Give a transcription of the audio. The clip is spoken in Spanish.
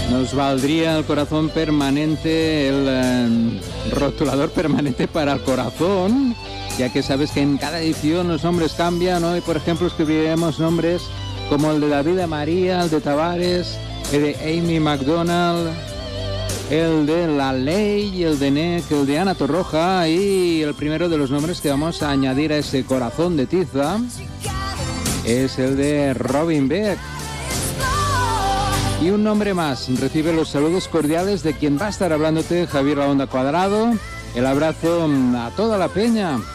Nos valdría el corazón permanente, el rotulador permanente para el corazón, ya que sabes que en cada edición los nombres cambian. Hoy, por ejemplo, escribiremos nombres como el de David de María, el de Tavares, el de Amy McDonald, el de La Ley, el de Nick, el de Ana Torroja, y el primero de los nombres que vamos a añadir a ese corazón de tiza es el de Robin Beck. Y un nombre más, recibe los saludos cordiales de quien va a estar hablándote, Javier La Onda Cuadrado. El abrazo a toda la peña.